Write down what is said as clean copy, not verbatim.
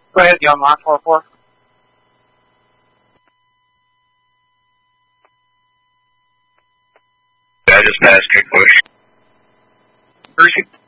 Go ahead, you on line 44. I just asked a question. Brucey?